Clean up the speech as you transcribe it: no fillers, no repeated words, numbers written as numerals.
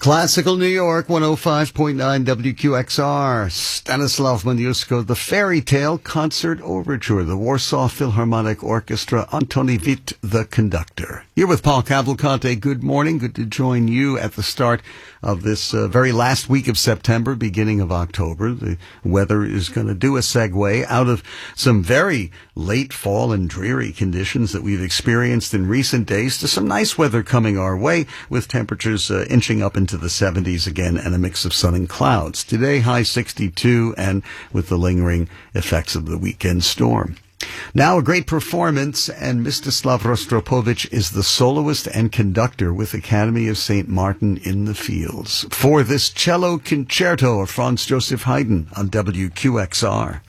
Classical New York, 105.9 WQXR. Stanislav Moniuszko, The Fairy Tale Concert Overture, the Warsaw Philharmonic Orchestra, Antoni Witt, the conductor. Here with Paul Cavalcante. Good morning. Good to join you at the start of this very last week of September, beginning of October. The weather is going to do a segue out of some very late fall and dreary conditions that we've experienced in recent days to some nice weather coming our way, with temperatures inching up into the 70s again and a mix of sun and clouds. Today, high 62, and with the lingering effects of the weekend storm. Now a great performance, and Mstislav Rostropovich is the soloist and conductor with Academy of St. Martin in the Fields for this cello concerto of Franz Joseph Haydn on WQXR.